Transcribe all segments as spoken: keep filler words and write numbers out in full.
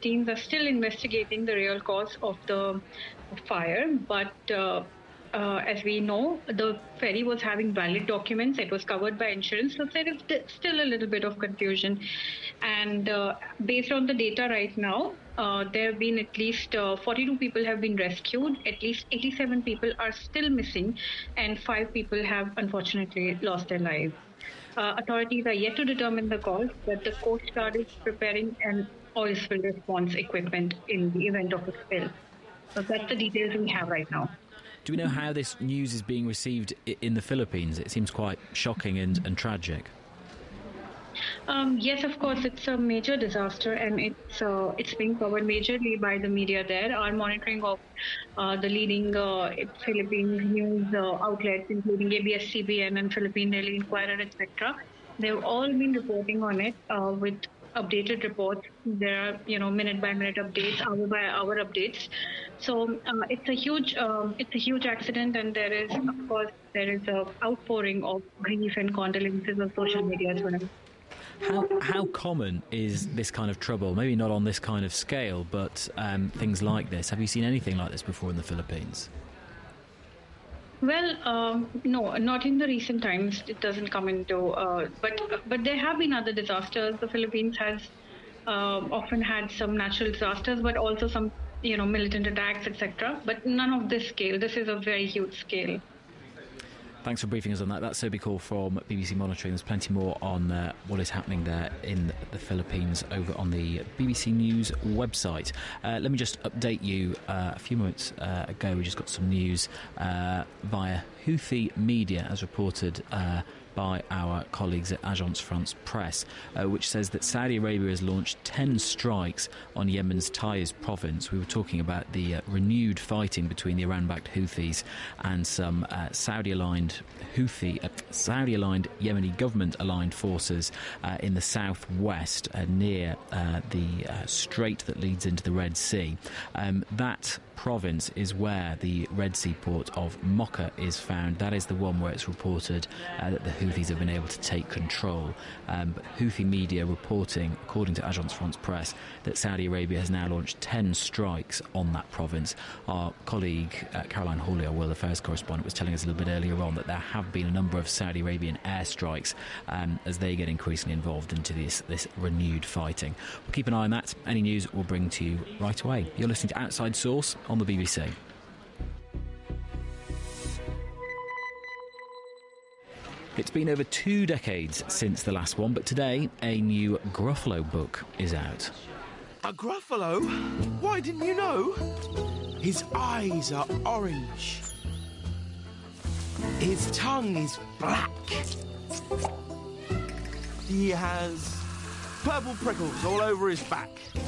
teams are still investigating the real cause of the fire, but uh, uh, as we know, the ferry was having valid documents. It was covered by insurance, so there is still a little bit of confusion. And uh, based on the data right now, uh, there have been at least uh, forty-two people have been rescued. At least eighty-seven people are still missing, and five people have unfortunately lost their lives. Uh, authorities are yet to determine the cause, but the Coast Guard is preparing an oil spill response equipment in the event of a spill. So that's the details we have right now. Do we know how this news is being received in the Philippines? It seems quite shocking and, and tragic. Um, yes, of course, it's a major disaster, and it's uh, it's being covered majorly by the media there. Our monitoring of uh, the leading uh, Philippine news uh, outlets, including A B S C B N and Philippine Daily Inquirer, et cetera, they've all been reporting on it uh, with updated reports. There are, you know, minute by minute updates, hour by hour updates. So uh, it's a huge, um, it's a huge accident, and there is, of course, there is a outpouring of grief and condolences on social media as well. How how common is this kind of trouble? Maybe not on this kind of scale, but um, things like this. Have you seen anything like this before in the Philippines? Well, um, no, not in the recent times. It doesn't come into, uh, but but there have been other disasters. The Philippines has uh, often had some natural disasters, but also some, you know, militant attacks, et cetera. But none of this scale. This is a very huge scale. Thanks for briefing us on that. That's Sophie Call from B B C Monitoring. There's plenty more on uh, what is happening there in the Philippines over on the B B C News website. Uh, let me just update you. Uh, a few moments uh, ago, we just got some news uh, via Houthi media, as reported uh, by our colleagues at Agence France Presse, uh, which says that Saudi Arabia has launched ten strikes on Yemen's Taiz province. We were talking about the uh, renewed fighting between the Iran-backed Houthis and some uh, Saudi-aligned Houthi, uh, Saudi-aligned Yemeni government-aligned forces uh, in the southwest uh, near uh, the uh, strait that leads into the Red Sea. Um, that province is where the Red Sea port of Mocha is found. That is the one where it's reported uh, that the Houthis have been able to take control. Um, but Houthi media reporting, according to Agence France Presse, that Saudi Arabia has now launched ten strikes on that province. Our colleague uh, Caroline Hawley, our World Affairs correspondent, was telling us a little bit earlier on that there have been a number of Saudi Arabian airstrikes um, as they get increasingly involved into this, this renewed fighting. We'll keep an eye on that. Any news we'll bring to you right away. You're listening to Outside Source on the B B C. It's been over two decades since the last one, but today a new Gruffalo book is out. A Gruffalo? Why didn't you know? His eyes are orange. His tongue is black. He has purple prickles all over his back.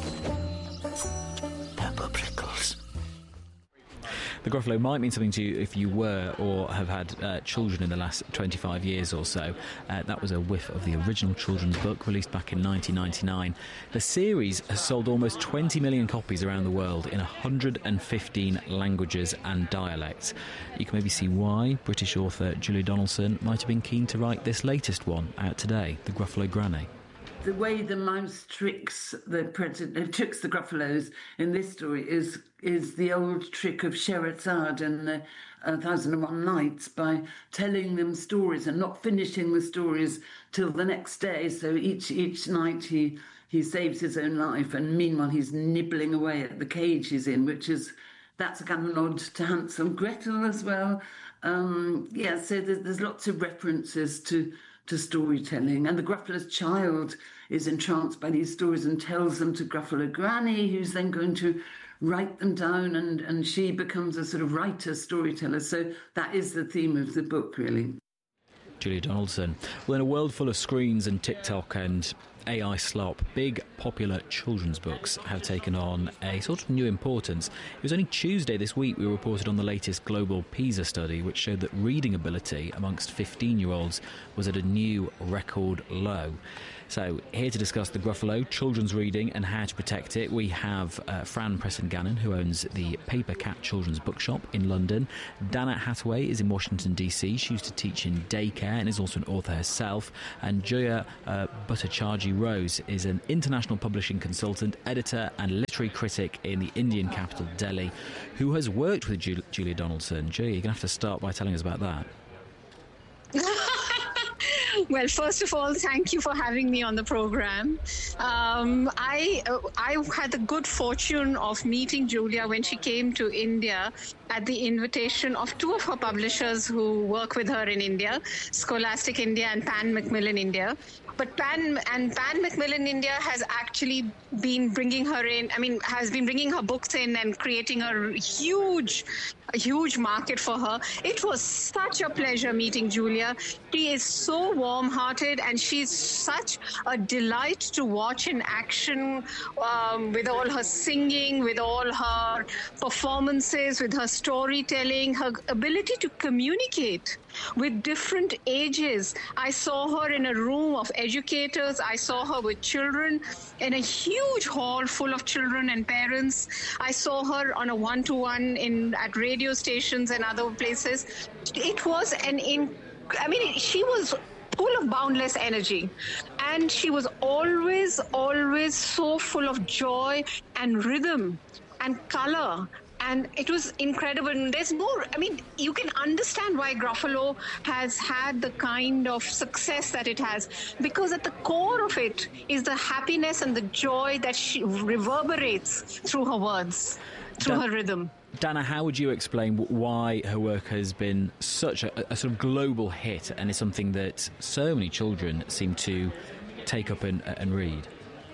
Purple prickles. The Gruffalo might mean something to you if you were or have had uh, children in the last twenty-five years or so. Uh, that was a whiff of the original children's book released back in nineteen ninety-nine. The series has sold almost twenty million copies around the world in one hundred fifteen languages and dialects. You can maybe see why British author Julia Donaldson might have been keen to write this latest one out today, The Gruffalo Granny. The way the mouse tricks the predator, tricks the Gruffalos in this story is is the old trick of Scheherazade in the uh, Thousand and One Nights, by telling them stories and not finishing the stories till the next day. So each each night he he saves his own life, and meanwhile he's nibbling away at the cage he's in, which is that's a kind of nod to Hansel and Gretel as well. Um, yeah, so there's, there's lots of references to. to storytelling, and the Gruffalo's child is entranced by these stories and tells them to Gruffalo Granny, who's then going to write them down, and, and she becomes a sort of writer, storyteller. So that is the theme of the book, really. Julia Donaldson. Well, in a world full of screens and TikTok and A I slop, big popular children's books have taken on a sort of new importance. It was only Tuesday this week we reported on the latest global PISA study, which showed that reading ability amongst fifteen-year-olds was at a new record low. So, here to discuss the Gruffalo, children's reading and how to protect it, we have uh, Fran Preston-Gannon, who owns the Paper Cat Children's Bookshop in London. Dana Hathaway is in Washington, D C. She used to teach in daycare and is also an author herself. And Joya uh, Bhattacharjee Rose is an international publishing consultant, editor and literary critic in the Indian capital, Delhi, who has worked with Ju- Julia Donaldson. Julia, you're going to have to start by telling us about that. Well, first of all, thank you for having me on the program. Um, I uh, I had the good fortune of meeting Julia when she came to India at the invitation of two of her publishers who work with her in India, Scholastic India and Pan Macmillan India. But Pan and Pan Macmillan India has actually been bringing her in, I mean, has been bringing her books in and creating a huge, a huge market for her. It was such a pleasure meeting Julia. She is so warm-hearted and she's such a delight to watch in action, um, with all her singing, with all her performances, with her storytelling, her ability to communicate with different ages. I saw her in a room of educators. I saw her with children in a huge hall full of children and parents. I saw her on a one-to-one in at radio stations and other places. It was an in, I mean, she was full of boundless energy, and she was always, always so full of joy and rhythm and color. And it was incredible. And there's more, I mean, you can understand why Gruffalo has had the kind of success that it has, because at the core of it is the happiness and the joy that she reverberates through her words, through Dan- her rhythm. Dana, how would you explain why her work has been such a, a sort of global hit and is something that so many children seem to take up and, and read?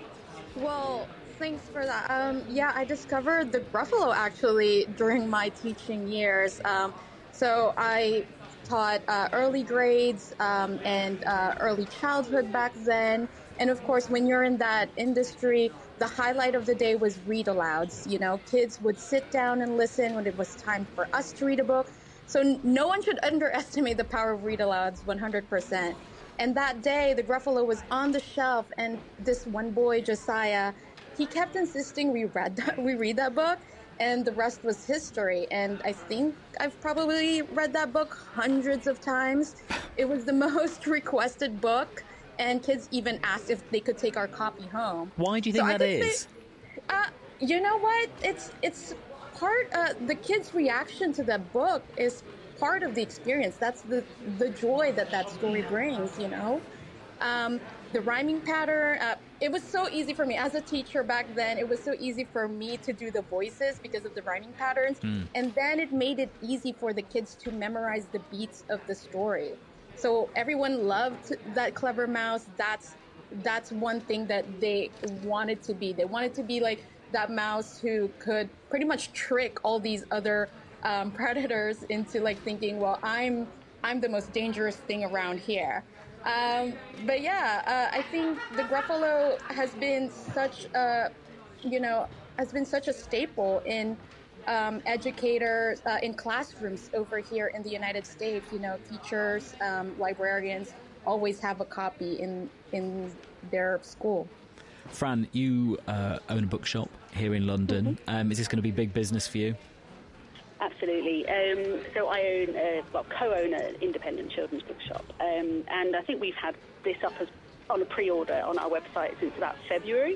Well, thanks for that. Um, yeah, I discovered the Gruffalo actually during my teaching years. Um, so I taught uh, early grades um, and uh, early childhood back then. And of course, when you're in that industry, the highlight of the day was read-alouds. You know, kids would sit down and listen when it was time for us to read a book. So n- no one should underestimate the power of read-alouds, one hundred percent. And that day, the Gruffalo was on the shelf, and this one boy, Josiah, he kept insisting we read that, we read that book, and the rest was history. And I think I've probably read that book hundreds of times. It was the most requested book, and kids even asked if they could take our copy home. Why do you think so that is? Say, uh, you know what? It's it's part. Uh, the kids' reaction to that book is part of the experience. That's the the joy that that story brings. You know. Um, the rhyming pattern, uh, it was so easy for me. As a teacher back then, it was so easy for me to do the voices because of the rhyming patterns. Mm. And then it made it easy for the kids to memorize the beats of the story. So everyone loved that clever mouse. That's that's one thing that they wanted to be. They wanted to be like that mouse who could pretty much trick all these other um, predators into like thinking, well, I'm I'm the most dangerous thing around here. Um, but yeah, uh, I think the Gruffalo has been such a, you know, has been such a staple in um, educators, uh, in classrooms over here in the United States. You know, teachers, um, librarians always have a copy in in their school. Fran, you uh, own a bookshop here in London. Mm-hmm. Um, is this going to be big business for you? Absolutely. Um, so I own, a, well, co-own an independent children's bookshop, um, and I think we've had this up as on a pre-order on our website since about February.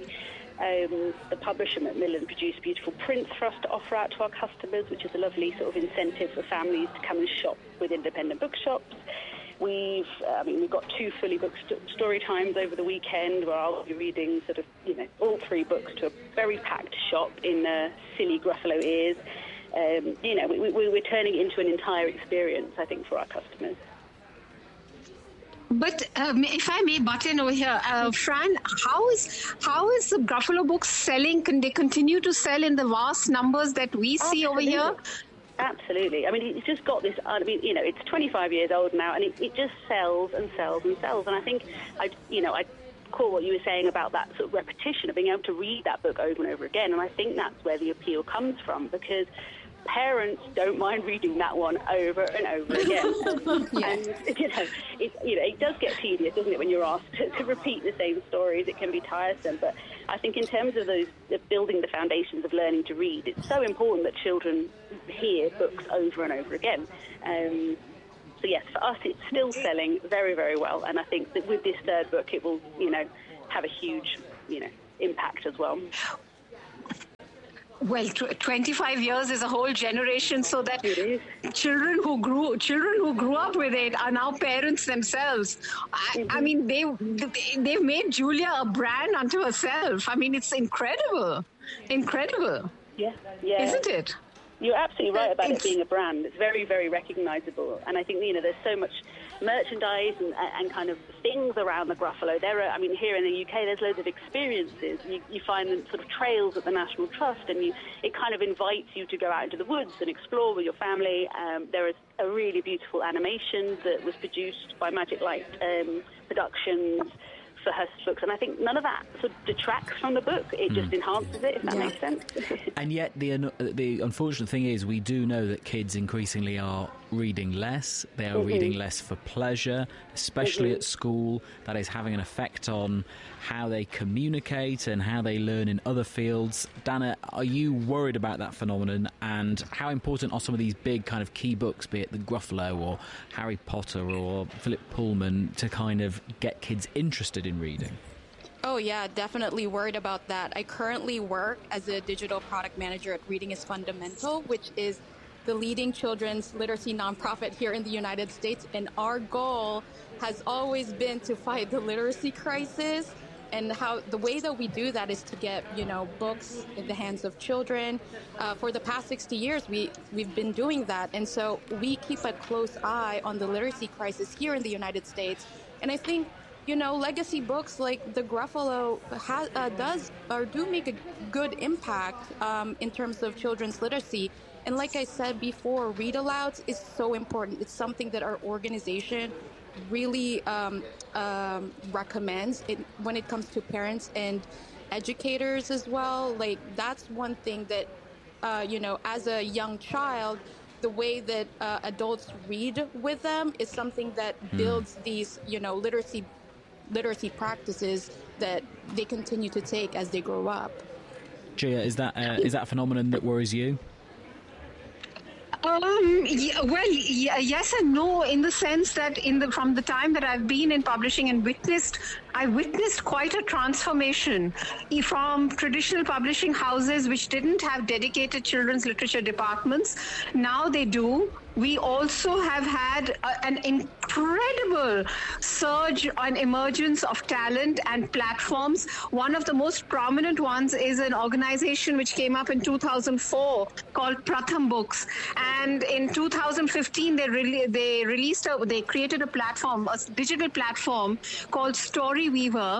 Um, the publisher Macmillan produced beautiful prints for us to offer out to our customers, which is a lovely sort of incentive for families to come and shop with independent bookshops. We've, I mean, we've got two fully booked st- story times over the weekend where I'll be reading sort of, you know, all three books to a very packed shop in uh, silly Gruffalo ears. Um, you know, we, we, we're turning it into an entire experience, I think, for our customers. But um, if I may butt in over here, uh, Fran, how is how is the Gruffalo books selling? Can they continue to sell in the vast numbers that we see Absolutely. over here? Absolutely. I mean, it's just got this, I mean, you know, it's twenty-five years old now, and it, it just sells and sells and sells. And I think, I, you know, I call what you were saying about that sort of repetition of being able to read that book over and over again. And I think that's where the appeal comes from, because parents don't mind reading that one over and over again. yeah. And, you know, it, you know, it does get tedious, doesn't it, when you're asked to, to repeat the same stories. It can be tiresome. But I think in terms of those of building the foundations of learning to read, it's so important that children hear books over and over again. Um, so, yes, for us, it's still selling very, very well. And I think that with this third book, it will, you know, have a huge, you know, impact as well. Well, twenty-five years is a whole generation, so that children who grew children who grew up with it are now parents themselves. I, mm-hmm. I mean, they they've made Julia a brand unto herself. I mean, it's incredible, incredible. Yeah, yeah, isn't it? You're absolutely right about it's, it being a brand. It's very, very recognisable, and I think, you know, there's so much merchandise and, and kind of things around the Gruffalo. There are, I mean, here in the U K, there's loads of experiences. You, you find them sort of trails at the National Trust, and you, it kind of invites you to go out into the woods and explore with your family. Um, there is a really beautiful animation that was produced by Magic Light um, Productions for her books, and I think none of that sort of detracts from the book. It just mm. enhances it, if that yeah. makes sense. And yet the the unfortunate thing is we do know that kids increasingly are reading less. They are mm-hmm. reading less for pleasure, especially mm-hmm. at school. That is having an effect on how they communicate and how they learn in other fields. Dana, are you worried about that phenomenon, and how important are some of these big kind of key books, be it the Gruffalo or Harry Potter or Philip Pullman, to kind of get kids interested in reading? Oh, yeah, definitely worried about that. I currently work as a digital product manager at Reading is Fundamental, which is the leading children's literacy nonprofit here in the United States. And our goal has always been to fight the literacy crisis. And how the way that we do that is to get, you know, books in the hands of children. Uh, for the past sixty years, we, we've been doing that. And so we keep a close eye on the literacy crisis here in the United States. And I think, you know, legacy books like the Gruffalo ha- uh, does or do make a good impact um, in terms of children's literacy. And like I said before, read-alouds is so important. It's something that our organization really um, um, recommends it when it comes to parents and educators as well. Like, that's one thing that, uh, you know, as a young child, the way that uh, adults read with them is something that mm. builds these, you know, literacy literacy practices that they continue to take as they grow up. Gia, is that uh, is that a phenomenon that worries you? Um, yeah, well, yeah, yes and no, in the sense that in the from the time that I've been in publishing and witnessed, I witnessed quite a transformation from traditional publishing houses which didn't have dedicated children's literature departments. Now they do. We also have had a, an incredible surge and emergence of talent and platforms. One of the most prominent ones is an organization which came up in two thousand four called Pratham Books. And in two thousand fifteen, they, re- they released, a, they created a platform, a digital platform called Story Weaver.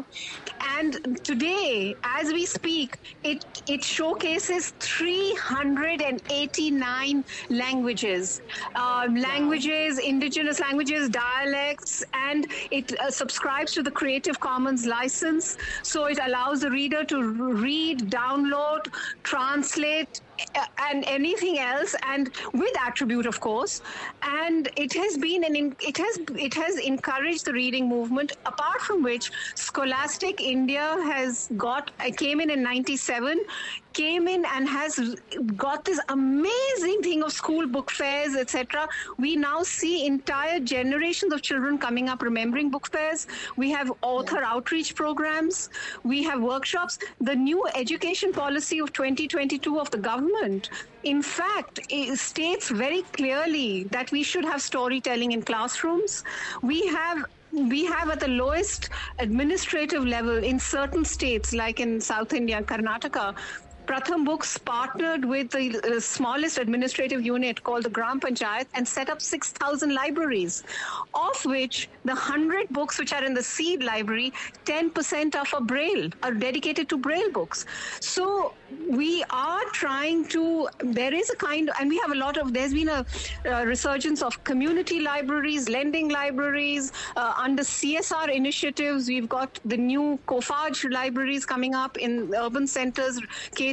And today, as we speak, it, it showcases three hundred eighty-nine languages. Um, languages, indigenous languages, dialects, and it uh, subscribes to the Creative Commons license. So it allows the reader to read, download, translate, and anything else, and with attribute, of course. And it has been an it has it has encouraged the reading movement. Apart from which, Scholastic India has got I came in in ninety-seven. Came in and has got this amazing thing of school book fairs, et cetera. We now see entire generations of children coming up remembering book fairs. We have author outreach programs. We have workshops. The new education policy of twenty twenty-two of the government, in fact, it states very clearly that we should have storytelling in classrooms. We have We have at the lowest administrative level in certain states, like in South India, Karnataka, Pratham Books partnered with the uh, smallest administrative unit called the Gram Panchayat and set up six thousand libraries, of which the one hundred books which are in the seed library, ten percent are for Braille, are dedicated to Braille books. So we are trying to, there is a kind, and we have a lot of, there's been a uh, resurgence of community libraries, lending libraries, uh, under C S R initiatives. We've got the new COFAGE libraries coming up in urban centers, catering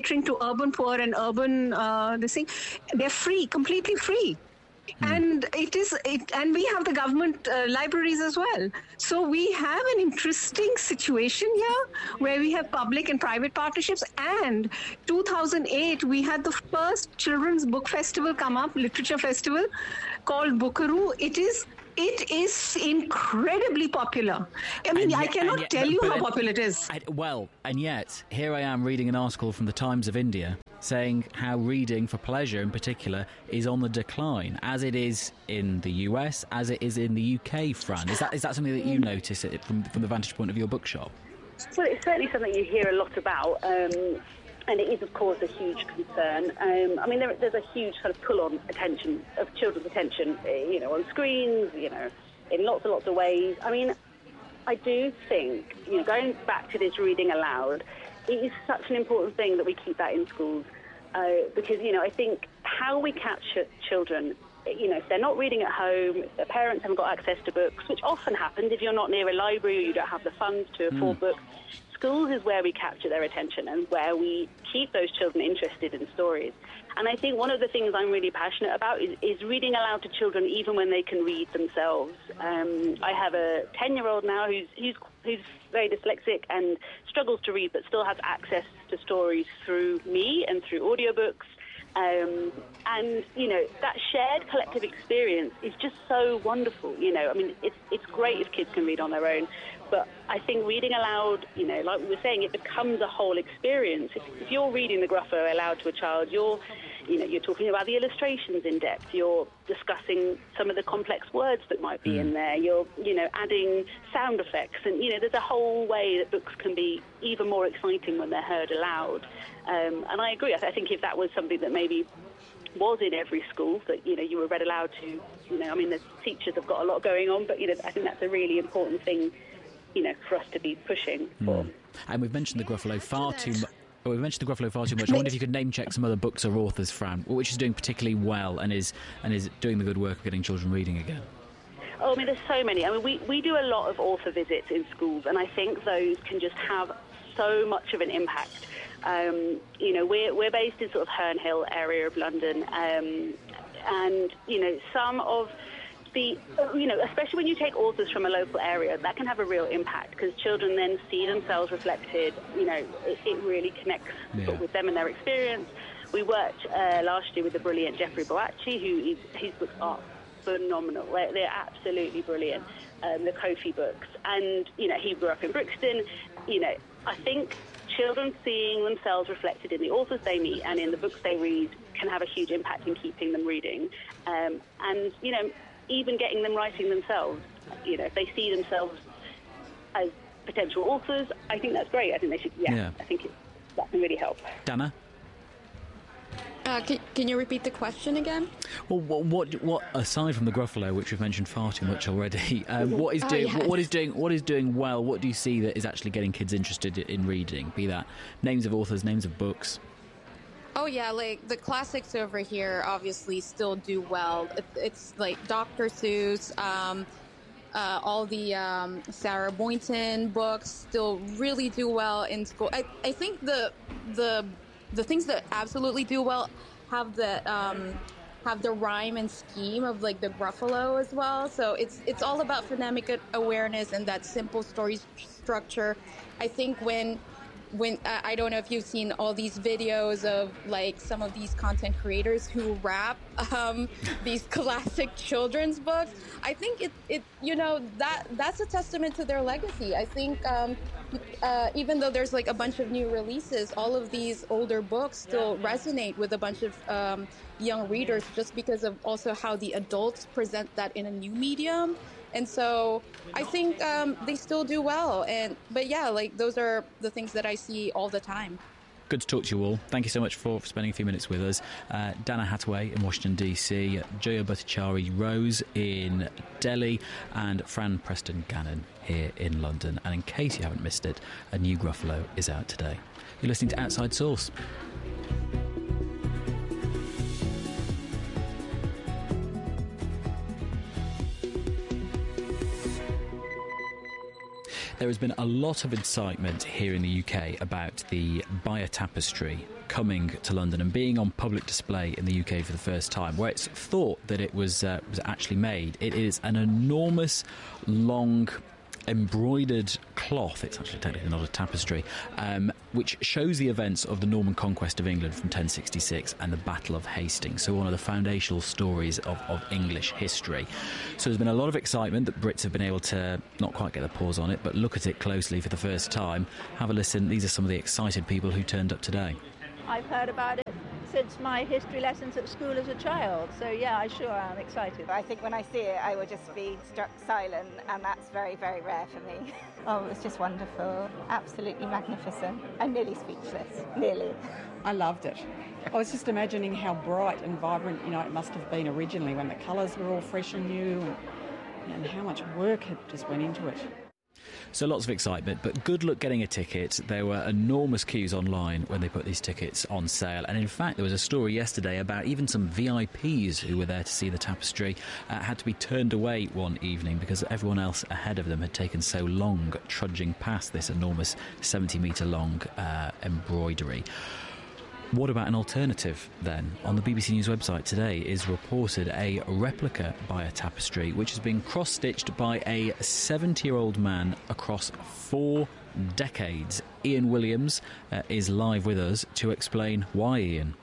catering to urban poor and urban uh, this thing. They're free, completely free. Hmm. And it is, it, and we have the government uh, libraries as well. So we have an interesting situation here where we have public and private partnerships. And two thousand eight, we had the first children's book festival come up, literature festival, called Bookaroo. It is It is incredibly popular. I mean, yet, I cannot yet, tell you how popular it is. I, well, and yet, here I am reading an article from the Times of India saying how reading for pleasure in particular is on the decline, as it is in the U S, as it is in the U K, Fran. Is that is that something that you notice it from, from the vantage point of your bookshop? Well, it's certainly something you hear a lot about. Um, And it is, of course, a huge concern. Um, I mean, there, there's a huge kind of pull on attention, of children's attention, you know, on screens, you know, in lots and lots of ways. I mean, I do think, you know, going back to this reading aloud, it is such an important thing that we keep that in schools. Uh, because, you know, I think how we capture children, you know, if they're not reading at home, if their parents haven't got access to books, which often happens if you're not near a library or you don't have the funds to afford mm. books, schools is where we capture their attention and where we keep those children interested in stories. And I think one of the things I'm really passionate about is, is reading aloud to children even when they can read themselves. Um, I have a ten-year-old now who's, who's, who's very dyslexic and struggles to read but still has access to stories through me and through audiobooks. Um, and, you know, that shared collective experience is just so wonderful. You know, I mean, it's, it's great if kids can read on their own. But I think reading aloud, you know, like we were saying, it becomes a whole experience. If, if you're reading the Gruffalo aloud to a child, you're, you know, you're talking about the illustrations in depth. You're discussing some of the complex words that might be mm. in there. You're, you know, adding sound effects. And, you know, there's a whole way that books can be even more exciting when they're heard aloud. Um, and I agree. I, th- I think if that was something that maybe was in every school, that, you know, you were read aloud to, you know, I mean, the teachers have got a lot going on, but, you know, I think that's a really important thing, you know, for us to be pushing for. Mm. And we've mentioned the Gruffalo far too much. Well, we've mentioned the Gruffalo far too much. I wonder if you could name check some other books or authors, Fran, which is doing particularly well and is and is doing the good work of getting children reading again. Oh, I mean, there's so many. I mean, we, we do a lot of author visits in schools, and I think those can just have so much of an impact. Um, you know, we're we're based in sort of Herne Hill area of London, um, and you know, some of the, you know, especially when you take authors from a local area, that can have a real impact because children then see themselves reflected. You know, it, it really connects yeah. with them and their experience. We worked uh, last year with the brilliant Jeffrey Boakye, who is, his books are phenomenal. They're, they're absolutely brilliant. Um, the Kofi books, and you know, he grew up in Brixton. You know, I think children seeing themselves reflected in the authors they meet and in the books they read can have a huge impact in keeping them reading. Um, and you know, even getting them writing themselves, you know, if they see themselves as potential authors, I think that's great. I think they should, yeah, yeah. I think it, that can really help. Dana? Uh, can, can you repeat the question again? Well, what, what, what aside from the Gruffalo, which we've mentioned far too much already, um, what is doing, oh, yes. what is doing, what is doing well? What do you see that is actually getting kids interested in reading? Be that names of authors, names of books. Oh yeah, like the classics over here obviously still do well. It, it's like Doctor Seuss, um, uh, all the um, Sarah Boynton books still really do well in school. I, I think the the the things that absolutely do well have the um, have the rhyme and scheme of like the Gruffalo as well. So it's it's all about phonemic awareness and that simple story structure. I think when. When uh, I don't know if you've seen all these videos of like some of these content creators who rap um, these classic children's books. I think it, it you know that that's a testament to their legacy. I think um, uh, even though there's like a bunch of new releases, all of these older books still resonate with a bunch of um, young readers just because of also how the adults present that in a new medium. And so I think um, they still do well. And but yeah, like those are the things that I see all the time. Good to talk to you all. Thank you so much for, for spending a few minutes with us. Uh, Dana Hathaway in Washington, D C, Joya Bhattacharya Rose in Delhi, and Fran Preston Gannon here in London. And in case you haven't missed it, a new Gruffalo is out today. You're listening to Outside Source. There has been a lot of excitement here in the U K about the Beyer Tapestry coming to London and being on public display in the U K for the first time, where it's thought that it was uh, was actually made. It is an enormous, long, embroidered cloth. It's actually technically not a tapestry, um, which shows the events of the Norman conquest of England from ten sixty-six and the Battle of Hastings, so one of the foundational stories of, of English history. So there's been a lot of excitement that Brits have been able to not quite get their paws on it, but look at it closely for the first time. Have a listen. These are some of the excited people who turned up today. I've heard about it since my history lessons at school as a child, so yeah, I sure am excited. I think when I see it, I will just be struck silent, and that's very, very rare for me. Oh, it was just wonderful, absolutely magnificent. I'm nearly speechless, nearly. I loved it. I was just imagining how bright and vibrant, you know, it must have been originally when the colours were all fresh and new, and, and how much work had just went into it. So lots of excitement, but good luck getting a ticket. There were enormous queues online when they put these tickets on sale. And in fact, there was a story yesterday about even some V I Ps who were there to see the tapestry uh, had to be turned away one evening because everyone else ahead of them had taken so long trudging past this enormous seventy metre long uh, embroidery. What about an alternative, then? On the B B C News website today is reported a replica Beyer tapestry which has been cross-stitched by a seventy-year-old man across four decades. Ian Williams uh, is live with us to explain why, Ian.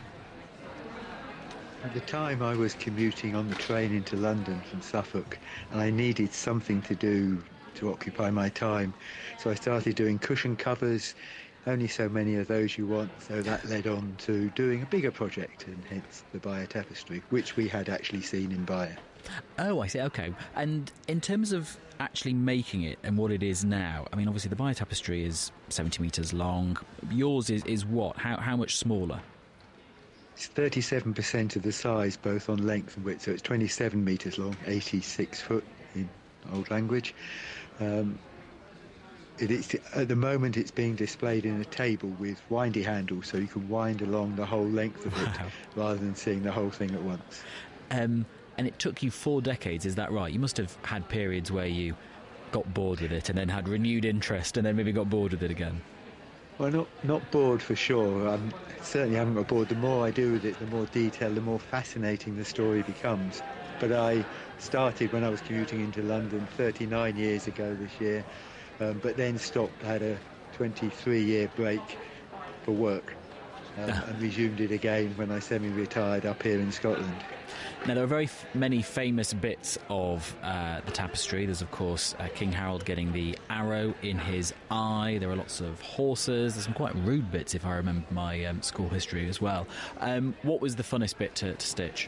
At the time I was commuting on the train into London from Suffolk, and I needed something to do to occupy my time, so I started doing cushion covers. Only so many of those you want, so that led on to doing a bigger project, and hence the Beyer Tapestry, which we had actually seen in Beyer. Oh, I see, OK. And in terms of actually making it and what it is now, I mean, obviously the Beyer Tapestry is seventy metres long. Yours is, is what? How, how much smaller? It's thirty-seven percent of the size, both on length and width, so it's twenty-seven metres long, eighty-six foot in old language. Um, It is, at the moment it's being displayed in a table with windy handles, so you can wind along the whole length of it wow. rather than seeing the whole thing at once. Um, and it took you four decades, is that right? You must have had periods where you got bored with it and then had renewed interest and then maybe got bored with it again. Well, not not bored for sure. I certainly haven't got bored. The more I do with it, the more detail, the more fascinating the story becomes. But I started when I was commuting into London thirty-nine years ago this year. Um, but then stopped, had a twenty-three year break for work um, and resumed it again when I semi-retired up here in Scotland. Now, there are very f- many famous bits of uh, the tapestry. There's, of course, uh, King Harold getting the arrow in his eye. There are lots of horses. There's some quite rude bits, if I remember my um, school history as well. Um, what was the funnest bit to, to stitch?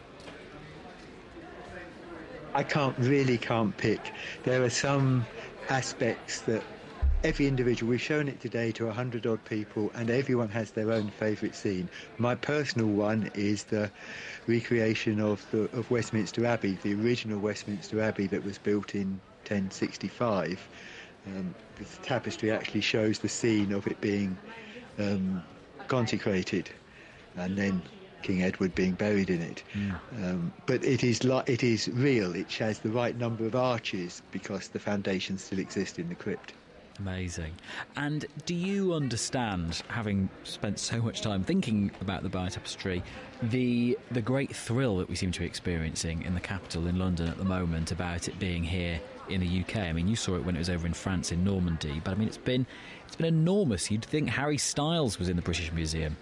I can't really can't pick. There are some aspects that every individual, we've shown it today to a hundred odd people, and everyone has their own favourite scene. My personal one is the recreation of the of Westminster Abbey, the original Westminster Abbey that was built in ten sixty-five. Um, the tapestry actually shows the scene of it being um, consecrated, and then King Edward being buried in it. Mm. Um, but it is li- it is real. It has the right number of arches because the foundations still exist in the crypt. Amazing. And do you understand, having spent so much time thinking about the Beyer Tapestry, the the great thrill that we seem to be experiencing in the capital in London at the moment about it being here in the U K? I mean, you saw it when it was over in France in Normandy, but I mean, it's been it's been enormous. You'd think Harry Styles was in the British Museum.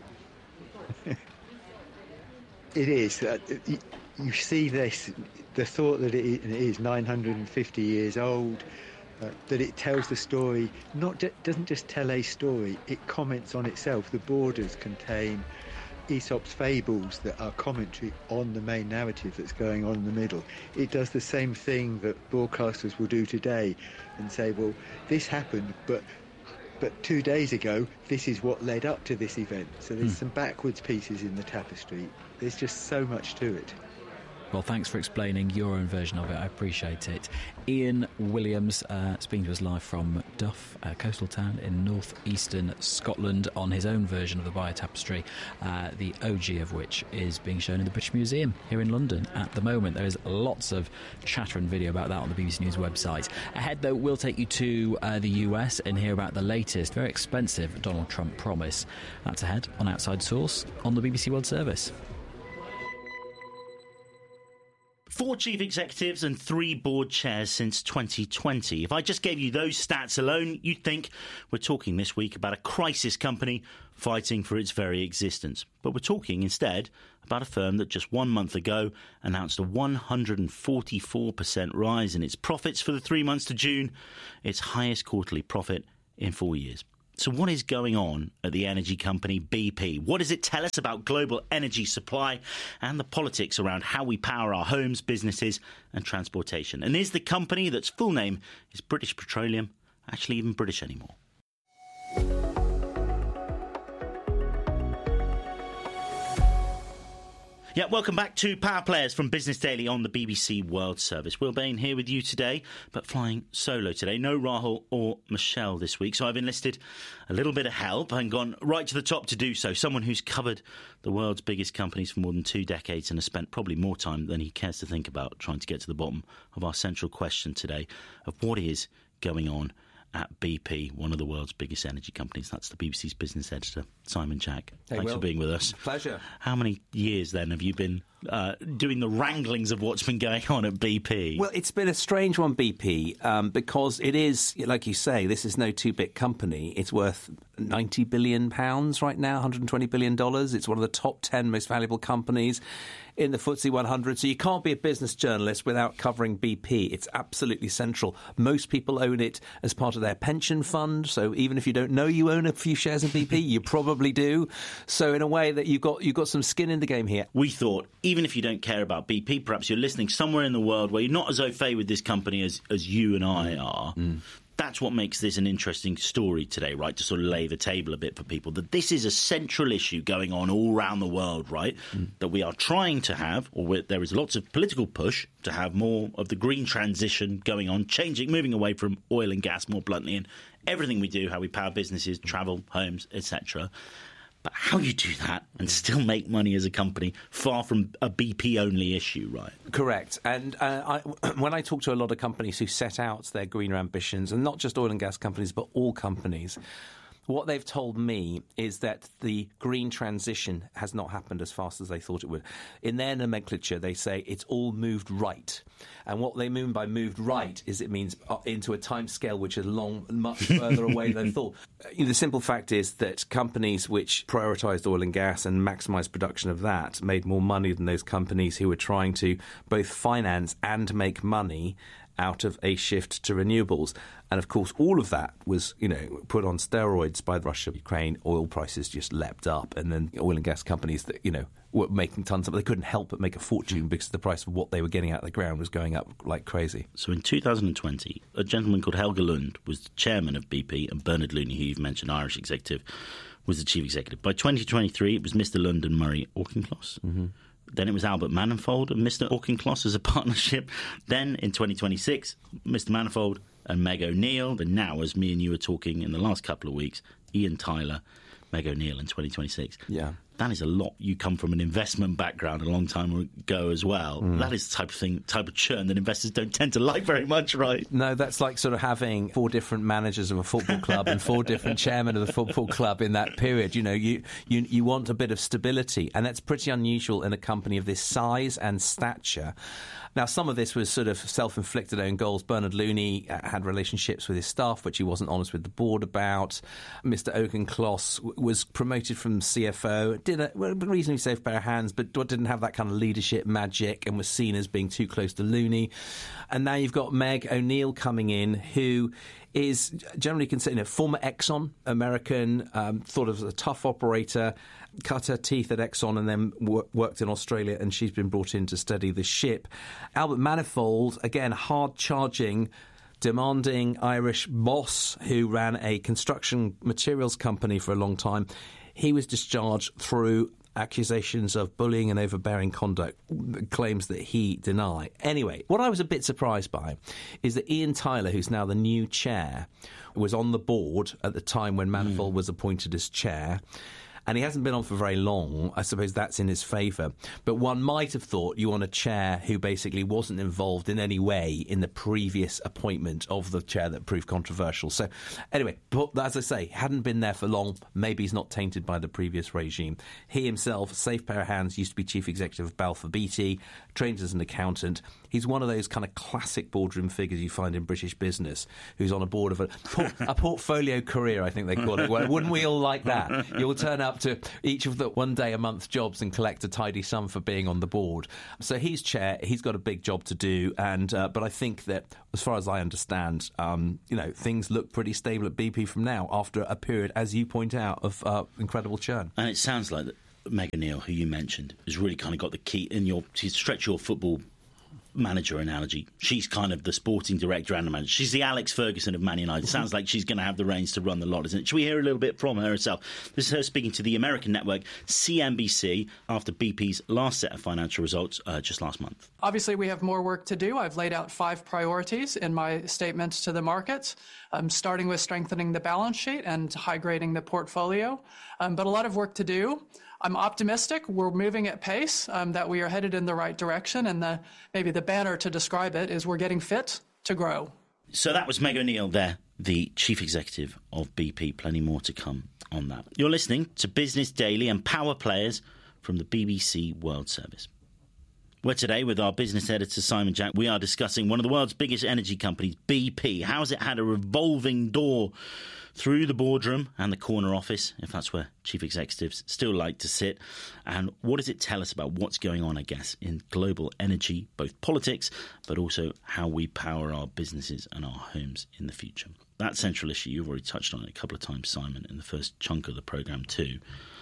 It is. Uh, you, you see this, the thought that it is nine hundred fifty years old, uh, that it tells the story, not ju- doesn't just tell a story, it comments on itself. The borders contain Aesop's fables that are commentary on the main narrative that's going on in the middle. It does the same thing that broadcasters will do today and say, well, this happened, but But two days ago, this is what led up to this event. So there's mm. some backwards pieces in the tapestry. There's just so much to it. Well, thanks for explaining your own version of it. I appreciate it. Ian Williams uh, speaking to us live from Duff, a coastal town in north-eastern Scotland, on his own version of the Bayeux Tapestry, uh, the O G of which is being shown in the British Museum here in London at the moment. There is lots of chatter and video about that on the B B C News website. Ahead, though, we'll take you to uh, the U S and hear about the latest, very expensive Donald Trump promise. That's ahead on Outside Source on the B B C World Service. Four chief executives and three board chairs since twenty twenty. If I just gave you those stats alone, you'd think we're talking this week about a crisis company fighting for its very existence. But we're talking instead about a firm that just one month ago announced a one hundred forty-four percent rise in its profits for the three months to June, its highest quarterly profit in four years. So what is going on at the energy company B P? What does it tell us about global energy supply and the politics around how we power our homes, businesses and transportation? And is the company, that's full name is British Petroleum, actually even British anymore? Yeah, welcome back to Power Players from Business Daily on the B B C World Service. Will Bain here with you today, but flying solo today. No Rahul or Michelle this week, so I've enlisted a little bit of help and gone right to the top to do so. Someone who's covered the world's biggest companies for more than two decades and has spent probably more time than he cares to think about trying to get to the bottom of our central question today of what is going on at B P, one of the world's biggest energy companies. That's the B B C's business editor, Simon Jack. Hey, Thanks Will. for being with us. Pleasure. How many years, then, have you been uh, doing the wranglings of what's been going on at B P? Well, it's been a strange one, B P, um, because it is, like you say, this is no two-bit company. It's worth ninety billion pounds right now, one hundred twenty billion dollars. It's one of the top ten most valuable companies in the F T S E one hundred. So you can't be a business journalist without covering B P. It's absolutely central. Most people own it as part of their pension fund. So even if you don't know you own a few shares in B P, you probably do. So in a way that you've got, you've got some skin in the game here. We thought, even if you don't care about B P, perhaps you're listening somewhere in the world where you're not as au fait with this company as, as you and I are. Mm. That's what makes this an interesting story today, right, to sort of lay the table a bit for people, that this is a central issue going on all around the world, right, mm. that we are trying to have, or there is lots of political push to have more of the green transition going on, changing, moving away from oil and gas more bluntly, and everything we do, how we power businesses, travel, homes, et cetera. But how you do that and still make money as a company, far from a B P-only issue, right? Correct. And uh, I, when I talk to a lot of companies who set out their greener ambitions, and not just oil and gas companies, but all companies, what they've told me is that the green transition has not happened as fast as they thought it would. In their nomenclature, they say it's all moved right. And what they mean by moved right is it means into a timescale which is long, much further away than thought. The simple fact is that companies which prioritised oil and gas and maximised production of that made more money than those companies who were trying to both finance and make money out of a shift to renewables. And of course, all of that was, you know, put on steroids by Russia, Ukraine. Oil prices just leapt up, and then oil and gas companies that, you know, were making tons of, they couldn't help but make a fortune because the price of what they were getting out of the ground was going up like crazy. So in two thousand twenty, a gentleman called Helge Lund was the chairman of B P, and Bernard Looney, who you've mentioned, Irish executive, was the chief executive. By twenty twenty-three, it was Mister Lund and Murray Auchincloss. Mm-hmm. Then it was Albert Manifold and Mister Auchincloss as a partnership. Then in twenty twenty-six, Mister Manifold and Meg O'Neill. And now, as me and you were talking in the last couple of weeks, Ian Tyler, Meg O'Neill in twenty twenty-six. Yeah. That is a lot. You come from an investment background a long time ago as well. Mm. That is the type of thing, type of churn that investors don't tend to like very much, right? No, that's like sort of having four different managers of a football club and four different chairmen of the football club in that period. You know, you, you you want a bit of stability, and that's pretty unusual in a company of this size and stature. Now, some of this was sort of self-inflicted own goals. Bernard Looney had relationships with his staff, which he wasn't honest with the board about. Mister Auchincloss was promoted from C F O, did a well, reasonably safe pair of hands, but didn't have that kind of leadership magic and was seen as being too close to Looney. And now you've got Meg O'Neill coming in, who is generally considered a former Exxon American, um, thought of as a tough operator, cut her teeth at Exxon and then wor- worked in Australia, and she's been brought in to study the ship. Albert Manifold, again, hard-charging, demanding Irish boss who ran a construction materials company for a long time. He was discharged through accusations of bullying and overbearing conduct, claims that he denied. Anyway, what I was a bit surprised by is that Ian Tyler, who's now the new chair, was on the board at the time when Manifold mm. was appointed as chair. And he hasn't been on for very long. I suppose that's in his favour. But one might have thought you want a chair who basically wasn't involved in any way in the previous appointment of the chair that proved controversial. So anyway, but as I say, hadn't been there for long. Maybe he's not tainted by the previous regime. He himself, safe pair of hands, used to be chief executive of Balfour Beatty, trained as an accountant. He's one of those kind of classic boardroom figures you find in British business, who's on a board of a, a portfolio career, I think they call it. Well, wouldn't we all like that? You'll turn up to each of the one day a month jobs and collect a tidy sum for being on the board. So he's chair. He's got a big job to do. And uh, but I think that, as far as I understand, um, you know, things look pretty stable at B P from now after a period, as you point out, of uh, incredible churn. And it sounds like Meg O'Neill, who you mentioned, has really kind of got the key in your to stretch your football manager analogy. She's kind of the sporting director and the manager. She's the Alex Ferguson of Man United. Sounds like she's going to have the reins to run the lot, isn't it? Should we hear a little bit from her herself? This is her speaking to the American network C N B C after B P's last set of financial results uh, just last month. Obviously, we have more work to do. I've laid out five priorities in my statements to the markets, um, starting with strengthening the balance sheet and high-grading the portfolio, um, but a lot of work to do. I'm optimistic. We're moving at pace, um, that we are headed in the right direction. And the, maybe the banner to describe it is we're getting fit to grow. So that was Meg O'Neill there, the chief executive of B P. Plenty more to come on that. You're listening to Business Daily and Power Players from the B B C World Service. We're today with our business editor, Simon Jack. We are discussing one of the world's biggest energy companies, B P. How's it had a revolving door through the boardroom and the corner office, if that's where chief executives still like to sit? And what does it tell us about what's going on, I guess, in global energy, both politics, but also how we power our businesses and our homes in the future? That central issue, you've already touched on it a couple of times, Simon, in the first chunk of the programme too.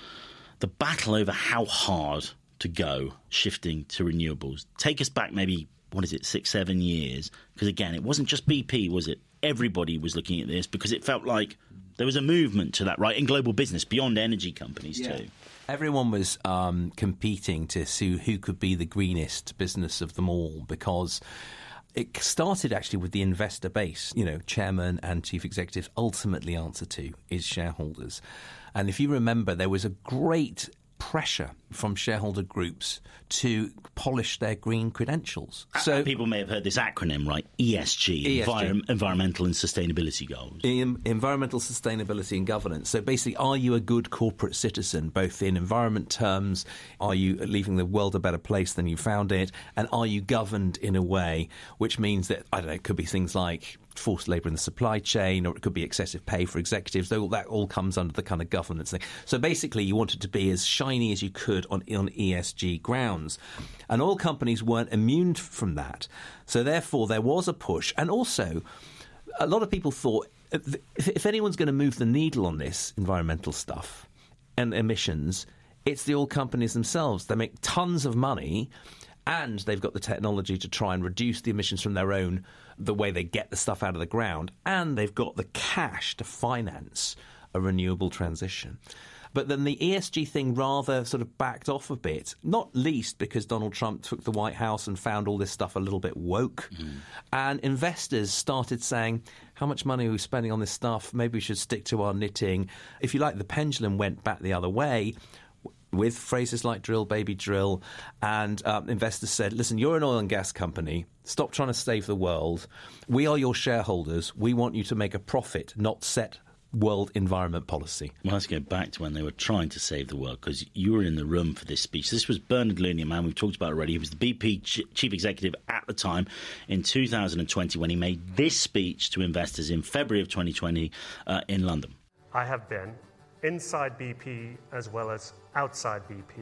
The battle over how hard to go shifting to renewables. Take us back maybe, what is it, six, seven years? Because again, it wasn't just B P, was it? Everybody was looking at this because it felt like there was a movement to that, right, in global business, beyond energy companies yeah. too. Everyone was um, competing to see who could be the greenest business of them all, because it started actually with the investor base. You know, chairman and chief executive ultimately answer to is shareholders. And if you remember, there was a great pressure from shareholder groups to polish their green credentials. So people may have heard this acronym, right? E S G, E S G. Envir- Environmental and Sustainability Goals. In environmental sustainability and governance. So basically, are you a good corporate citizen, both in environment terms? Are you leaving the world a better place than you found it? And are you governed in a way which means that, I don't know, it could be things like forced labour in the supply chain, or it could be excessive pay for executives. Though that all comes under the kind of governance thing. So basically, you wanted to be as shiny as you could on, on E S G grounds. And oil companies weren't immune from that. So therefore, there was a push. And also, a lot of people thought, if, if anyone's going to move the needle on this environmental stuff and emissions, it's the oil companies themselves. They make tons of money, and they've got the technology to try and reduce the emissions from their own, the way they get the stuff out of the ground, and they've got the cash to finance a renewable transition. But then the E S G thing rather sort of backed off a bit, not least because Donald Trump took the White House and found all this stuff a little bit woke. Mm. And investors started saying, how much money are we spending on this stuff? Maybe we should stick to our knitting. If you like, the pendulum went back the other way with phrases like drill, baby, drill. And um, investors said, listen, you're an oil and gas company. Stop trying to save the world. We are your shareholders. We want you to make a profit, not set world environment policy. Well, let's go back to when they were trying to save the world, because you were in the room for this speech. This was Bernard Looney, a man we've talked about already. He was the B P ch- chief executive at the time in two thousand twenty when he made this speech to investors in February of twenty twenty uh, in London. I have been inside B P as well as outside B P.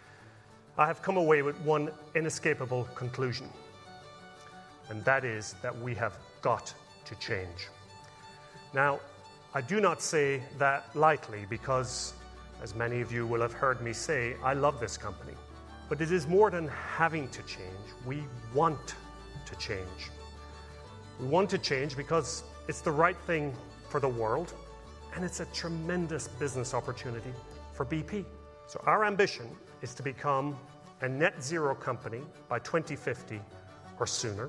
I have come away with one inescapable conclusion, and that is that we have got to change. Now, I do not say that lightly because, as many of you will have heard me say, I love this company. But it is more than having to change. We want to change. We want to change because it's the right thing for the world, and it's a tremendous business opportunity for B P. So our ambition is to become a net zero company by twenty fifty or sooner,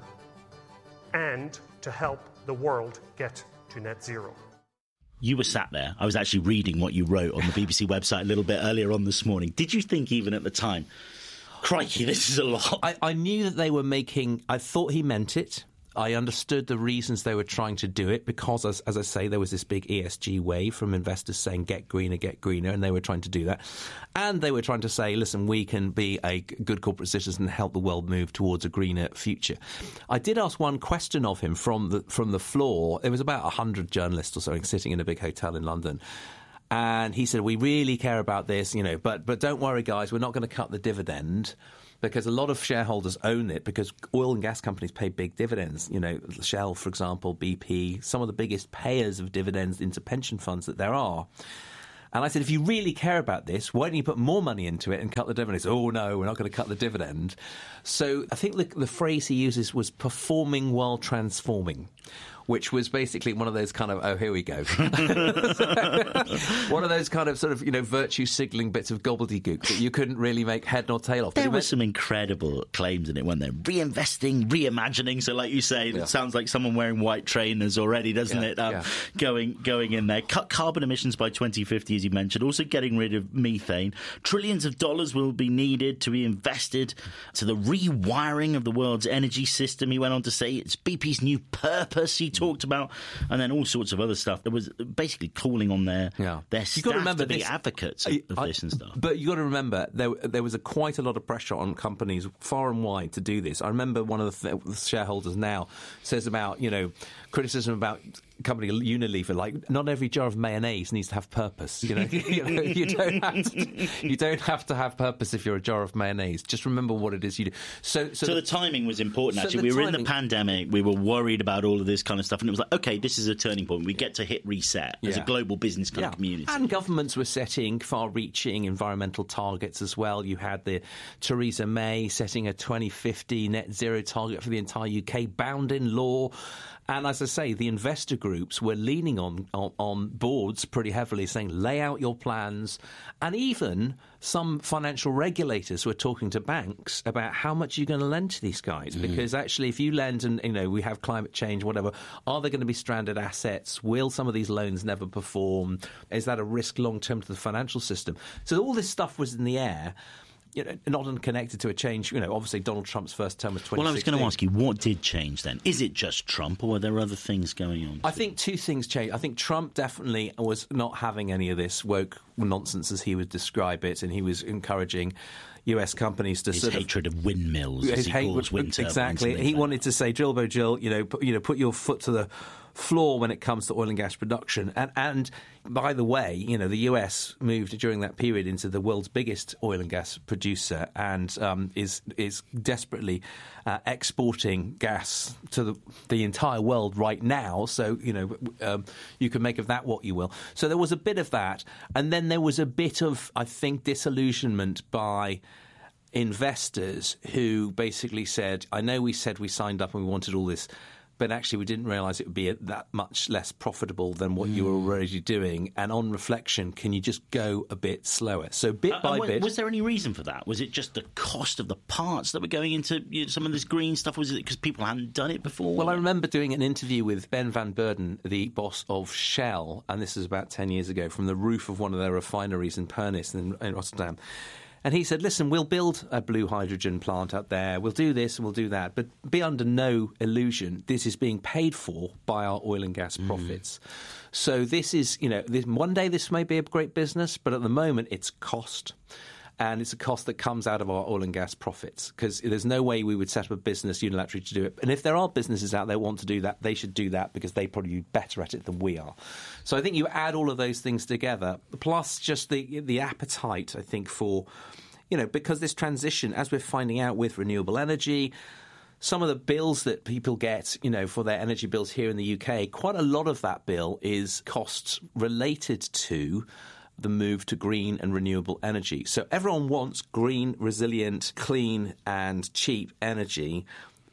and to help the world get to net zero. You were sat there. I was actually reading what you wrote on the B B C website a little bit earlier on this morning. Did you think even at the time, crikey, this is a lot? I, I knew that they were making... I thought he meant it. I understood the reasons they were trying to do it because, as, as I say, there was this big E S G wave from investors saying, get greener, get greener, and they were trying to do that. And they were trying to say, listen, we can be a good corporate citizen and help the world move towards a greener future. I did ask one question of him from the, from the floor. There was about one hundred journalists or something sitting in a big hotel in London. And he said, we really care about this, you know, but but don't worry, guys, we're not going to cut the dividend. Because a lot of shareholders own it because oil and gas companies pay big dividends. You know, Shell, for example, B P, some of the biggest payers of dividends into pension funds that there are. And I said, if you really care about this, why don't you put more money into it and cut the dividend? He said, oh, no, we're not going to cut the dividend. So I think the, the phrase he uses was performing while transforming, which was basically one of those kind of, oh, here we go. One of those kind of sort of, you know, virtue signalling bits of gobbledygook that you couldn't really make head nor tail of. There were some incredible claims in it, weren't there? Reinvesting, reimagining. So like you say, yeah. It sounds like someone wearing white trainers already, doesn't yeah, it? Um, yeah. Going going in there. Cut carbon emissions by twenty fifty, as you mentioned. Also getting rid of methane. Trillions of dollars will be needed to be invested to the rewiring of the world's energy system. He went on to say it's B P's new purpose. He talked about, and then all sorts of other stuff. There was basically calling on their yeah. their staff to remember be this, advocates of, of I, this and stuff. But you got to remember there there was a quite a lot of pressure on companies far and wide to do this. I remember one of the, th- the shareholders now says about you know criticism about company Unilever, like not every jar of mayonnaise needs to have purpose. You know, you, know you don't have to, you don't have to have purpose if you're a jar of mayonnaise. Just remember what it is you do. So, so, so the, the timing was important. So actually, we were timing, in the pandemic. We were worried about all of this kind of stuff, and it was like, okay, this is a turning point. We get to hit reset as yeah. a global business kind yeah. of community. And governments were setting far-reaching environmental targets as well. You had the Theresa May setting a twenty fifty net zero target for the entire U K, bound in law. And as I say, the investor groups were leaning on, on on boards pretty heavily, saying, lay out your plans. And even some financial regulators were talking to banks about how much you're going to lend to these guys. Mm. Because actually, if you lend and, you know, we have climate change, whatever, are there going to be stranded assets? Will some of these loans never perform? Is that a risk long-term to the financial system? So all this stuff was in the air. You know, not unconnected to a change. You know, obviously Donald Trump's first term was twenty sixteen. Well, I was going to ask you, what did change then? Is it just Trump, or were there other things going on? I think two things changed. I think Trump definitely was not having any of this woke nonsense, as he would describe it, and he was encouraging U S companies to his sort hatred of, of windmills, as he hate, calls wind turbines. Exactly. He wanted to say, drill, bo, drill. You know, put, you know, put your foot to the floor when it comes to oil and gas production. And, and by the way, you know, the U S moved during that period into the world's biggest oil and gas producer and um, is is desperately uh, exporting gas to the, the entire world right now. So, you know, um, you can make of that what you will. So there was a bit of that. And then there was a bit of, I think, disillusionment by investors who basically said, I know we said we signed up and we wanted all this, but actually we didn't realise it would be that much less profitable than what mm. you were already doing. And on reflection, can you just go a bit slower? So bit uh, by was, bit. Was there any reason for that? Was it just the cost of the parts that were going into you know, some of this green stuff? Was it because people hadn't done it before? Well, I remember doing an interview with Ben van Beurden, the boss of Shell, and this is about ten years ago, from the roof of one of their refineries in Pernis in, in Rotterdam. And he said, listen, we'll build a blue hydrogen plant up there. We'll do this and we'll do that. But be under no illusion, this is being paid for by our oil and gas mm. profits. So this is, you know, this, one day this may be a great business, but at the moment it's cost. And it's a cost that comes out of our oil and gas profits because there's no way we would set up a business unilaterally to do it. And if there are businesses out there who want to do that, they should do that because they probably be better at it than we are. So I think you add all of those things together, plus just the the appetite, I think, for, you know, because this transition, as we're finding out with renewable energy, some of the bills that people get, you know, for their energy bills here in the U K, quite a lot of that bill is costs related to the move to green and renewable energy. So everyone wants green, resilient, clean and cheap energy.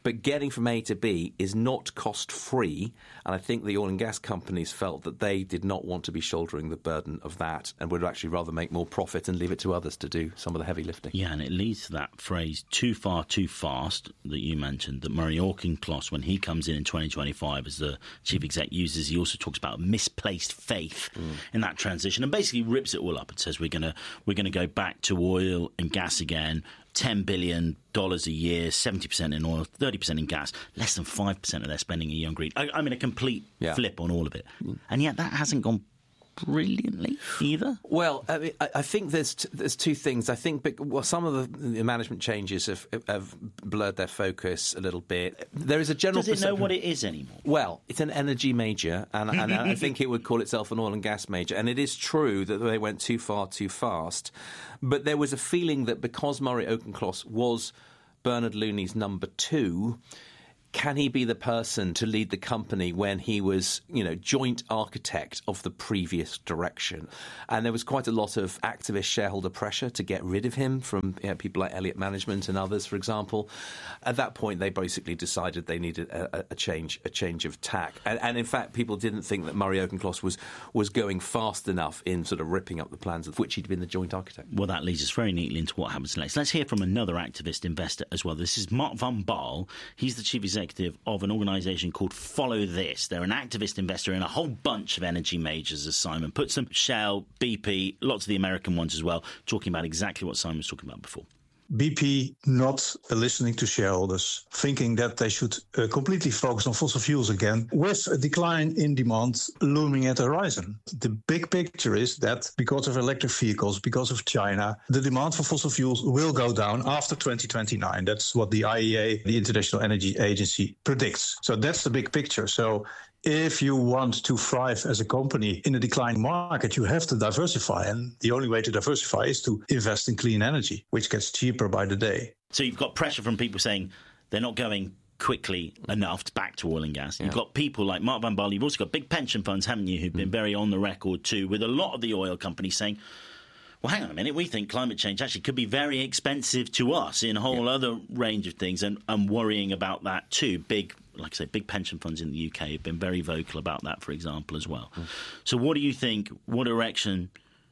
but getting from A to B is not cost-free, and I think the oil and gas companies felt that they did not want to be shouldering the burden of that and would actually rather make more profit and leave it to others to do some of the heavy lifting. Yeah, and it leads to that phrase, too far, too fast, that you mentioned, that Murray Auchincloss, when he comes in in twenty twenty-five as the chief exec, uses. He also talks about misplaced faith mm. in that transition, and basically rips it all up and says we're going to we're going to go back to oil and gas again. ten billion dollars a year, seventy percent in oil, thirty percent in gas, less than five percent of their spending a year on green. I, I mean, a complete yeah. flip on all of it. And yet that hasn't gone brilliantly either. Well, I, mean, I think there's t- there's two things. I think well, some of the, the management changes have, have blurred their focus a little bit. There is a general. Does it know what it is anymore? Well, it's an energy major, and, and I think it would call itself an oil and gas major. And it is true that they went too far, too fast. But there was a feeling that because Murray Auchincloss was Bernard Looney's number two, can he be the person to lead the company when he was, you know, joint architect of the previous direction? And there was quite a lot of activist shareholder pressure to get rid of him from you know, people like Elliott Management and others, for example. At that point, they basically decided they needed a, a change, a change of tack. And, and in fact, people didn't think that Murray Auchincloss was was going fast enough in sort of ripping up the plans of which he'd been the joint architect. Well, that leads us very neatly into what happens next. Let's hear from another activist investor as well. This is Mark van Baal. He's the chief executive of an organisation called Follow This. They're an activist investor in a whole bunch of energy majors, as Simon puts them. Shell, B P, lots of the American ones as well, talking about exactly what Simon was talking about before. B P not listening to shareholders, thinking that they should uh, completely focus on fossil fuels again, with a decline in demand looming at the horizon. The big picture is that because of electric vehicles, because of China, the demand for fossil fuels will go down after twenty twenty-nine. That's what the I E A, the International Energy Agency, predicts. So that's the big picture. So if you want to thrive as a company in a declining market, you have to diversify. And the only way to diversify is to invest in clean energy, which gets cheaper by the day. So you've got pressure from people saying they're not going quickly enough to back to oil and gas. Yeah. You've got people like Mark van Baal. You've also got big pension funds, haven't you, who've been mm. very on the record too, with a lot of the oil companies saying, well, hang on a minute, we think climate change actually could be very expensive to us in a whole yeah. other range of things, and, and worrying about that too. Big, like I say, big pension funds in the U K have been very vocal about that, for example, as well. Mm. So what do you think, what direction,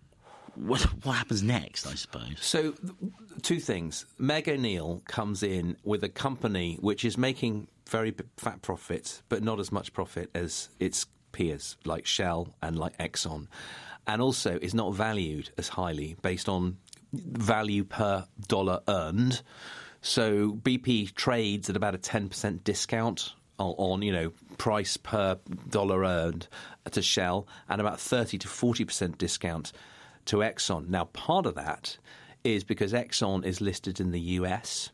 what, what happens next, I suppose? So two things. Meg O'Neill comes in with a company which is making very fat profits, but not as much profit as its peers like Shell and like Exxon, and also is not valued as highly based on value per dollar earned. So B P trades at about a ten percent discount on, on, you know, price per dollar earned to Shell, and about thirty to forty percent discount to Exxon. Now, part of that is because Exxon is listed in the U S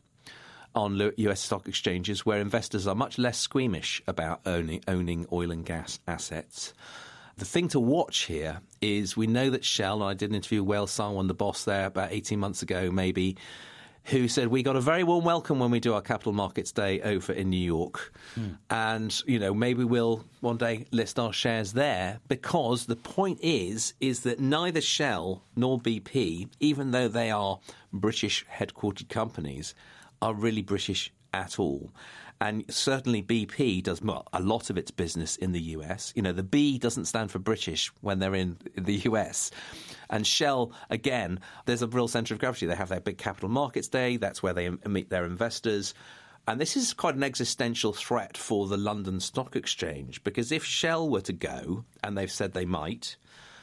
on U S stock exchanges, where investors are much less squeamish about owning, owning oil and gas assets. The thing to watch here is we know that Shell, and I did an interview with Wael Sawan, the boss there, about eighteen months ago maybe, who said we got a very warm welcome when we do our Capital Markets Day over in New York. Hmm. And, you know, maybe we'll one day list our shares there, because the point is, is that neither Shell nor B P, even though they are British headquartered companies, are really British at all. And certainly B P does well, a lot of its business in the U S. You know, the B doesn't stand for British when they're in the U S. And Shell, again, there's a real centre of gravity. They have their big Capital Markets Day. That's where they meet their investors. And this is quite an existential threat for the London Stock Exchange, because if Shell were to go, and they've said they might,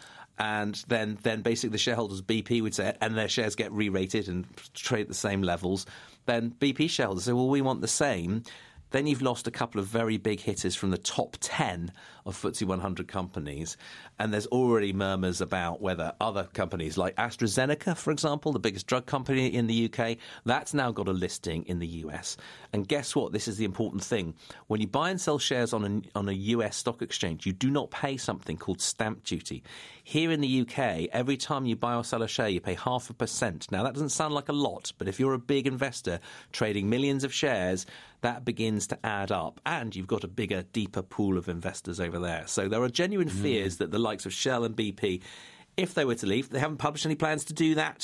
and then, then basically the shareholders of B P would say, and their shares get re-rated and trade at the same levels, then B P shareholders say, well, we want the same. Then you've lost a couple of very big hitters from the top ten of F T S E one hundred companies. And there's already murmurs about whether other companies like AstraZeneca, for example, the biggest drug company in the U K, that's now got a listing in the U S. And guess what? This is the important thing. When you buy and sell shares on a, on a U S stock exchange, you do not pay something called stamp duty. Here in the U K, every time you buy or sell a share, you pay half a percent. Now, that doesn't sound like a lot, but if you're a big investor trading millions of shares, that begins to add up. And you've got a bigger, deeper pool of investors over there. So there are genuine fears mm. that the likes of Shell and B P, if they were to leave, they haven't published any plans to do that,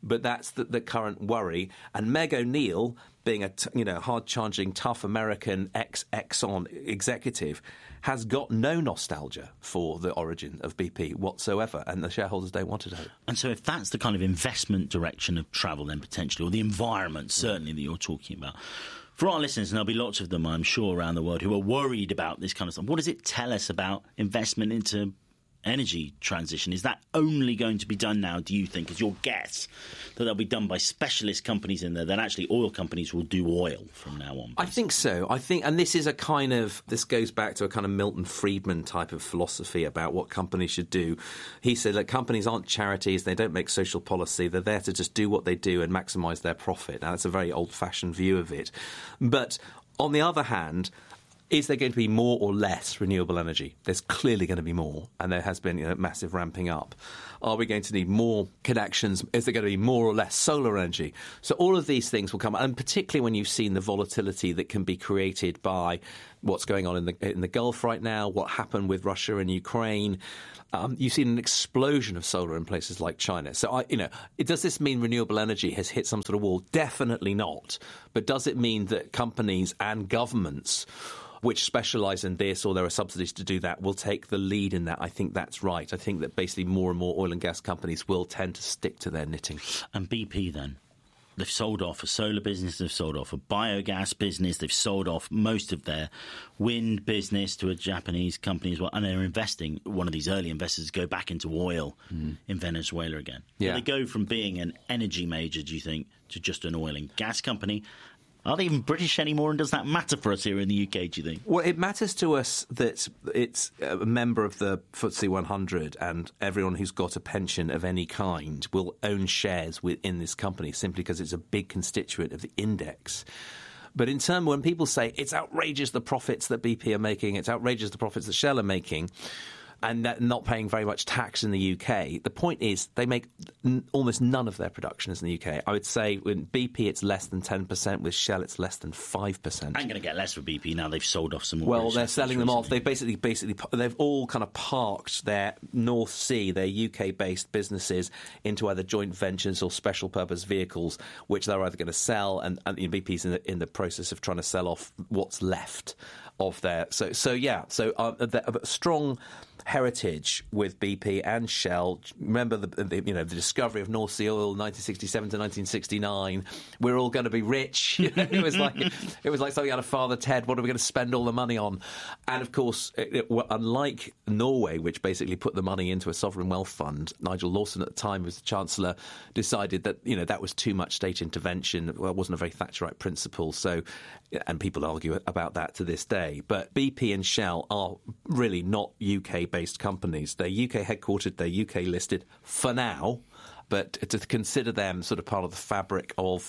but that's the, the current worry. And Meg O'Neill, being a t- you know hard-charging, tough American ex-Exxon executive, has got no nostalgia for the origin of B P whatsoever, and the shareholders don't want it to. And so if that's the kind of investment direction of travel then potentially, or the environment certainly that you're talking about, for our listeners, and there'll be lots of them, I'm sure, around the world who are worried about this kind of stuff, what does it tell us about investment into energy transition? Is that only going to be done now, do you think, is your guess, that they'll be done by specialist companies in there, that actually oil companies will do oil from now on? I think so. I think, and this is a kind of, this goes back to a kind of Milton Friedman type of philosophy about what companies should do. He said that companies aren't charities, they don't make social policy, they're there to just do what they do and maximise their profit. Now, that's a very old-fashioned view of it. But on the other hand, is there going to be more or less renewable energy? There's clearly going to be more, and there has been, you know, massive ramping up. Are we going to need more connections? Is there going to be more or less solar energy? So all of these things will come, and particularly when you've seen the volatility that can be created by what's going on in the in the Gulf right now, what happened with Russia and Ukraine. Um, you've seen an explosion of solar in places like China. So, I, you know, it, does this mean renewable energy has hit some sort of wall? Definitely not. But does it mean that companies and governments which specialise in this, or there are subsidies to do that, will take the lead in that? I think that's right. I think that basically more and more oil and gas companies will tend to stick to their knitting. And B P then? They've sold off a solar business, they've sold off a biogas business, they've sold off most of their wind business to a Japanese company as well, and they're investing, one of these early investors, go back into oil mm. in Venezuela again. Yeah. So they go from being an energy major, do you think, to just an oil and gas company. Are they even British anymore, and does that matter for us here in the U K, do you think? Well, it matters to us that it's a member of the F T S E one hundred, and everyone who's got a pension of any kind will own shares within this company simply because it's a big constituent of the index. But in terms, when people say it's outrageous the profits that B P are making, it's outrageous the profits that Shell are making, and not paying very much tax in the U K. The point is they make n- almost none of their production is in the U K. I would say with B P it's less than ten percent, with Shell it's less than five percent. I'm going to get less for B P now they've sold off some more. Well, they're selling them off. They've basically, basically, they've all kind of parked their North Sea, their U K-based businesses into either joint ventures or special purpose vehicles, which they're either going to sell, and, and you know, B P's in the, in the process of trying to sell off what's left of their. So, so yeah, so uh, a strong heritage with B P and Shell. Remember the, the you know the discovery of North Sea oil, nineteen sixty-seven to nineteen sixty-nine. We're all going to be rich. You know, it was like it was like something out of Father Ted. What are we going to spend all the money on? And of course, it, it, well, unlike Norway, which basically put the money into a sovereign wealth fund, Nigel Lawson at the time, who was the Chancellor, decided that you know that was too much state intervention. Well, it wasn't a very Thatcherite principle. So, and people argue about that to this day. But B P and Shell are really not U K based companies. They're U K headquartered, they're U K listed for now, but to consider them sort of part of the fabric of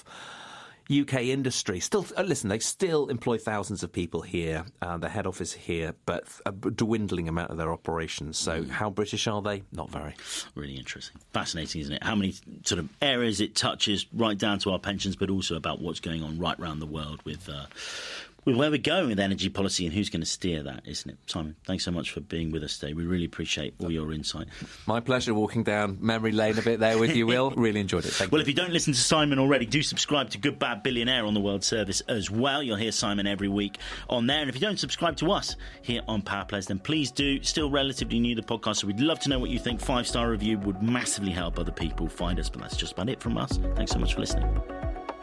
U K industry. Still, uh, listen, they still employ thousands of people here, uh, their head office here, but a dwindling amount of their operations. So mm. how British are they? Not very. Really interesting. Fascinating, isn't it? How many sort of areas it touches right down to our pensions, but also about what's going on right around the world with uh, with where we're going with energy policy and who's going to steer that, isn't it? Simon, thanks so much for being with us today. We really appreciate all your insight. My pleasure walking down memory lane a bit there with you, Will. Really enjoyed it. Thank well, you. If you don't listen to Simon already, do subscribe to Good Bad Billionaire on the World Service as well. You'll hear Simon every week on there. And if you don't subscribe to us here on Power Plays, then please do. Still relatively new to the podcast, so we'd love to know what you think. Five-star review would massively help other people find us. But that's just about it from us. Thanks so much for listening.